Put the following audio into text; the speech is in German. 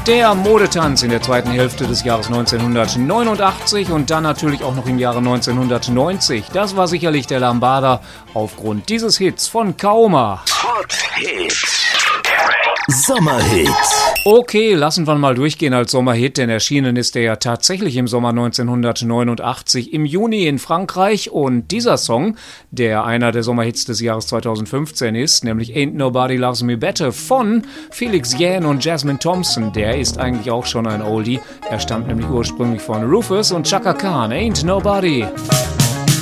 Der Modetanz in der zweiten Hälfte des Jahres 1989 und dann natürlich auch noch im Jahre 1990. Das war sicherlich der Lambada aufgrund dieses Hits von Kauma. Hot Hits. Sommerhits. Okay, lassen wir mal durchgehen als Sommerhit, denn erschienen ist er ja tatsächlich im Sommer 1989 im Juni in Frankreich und dieser Song, der einer der Sommerhits des Jahres 2015 ist, nämlich Ain't Nobody Loves Me Better von Felix Jähn und Jasmine Thompson, der ist eigentlich auch schon ein Oldie. Er stammt nämlich ursprünglich von Rufus und Chaka Khan, Ain't Nobody.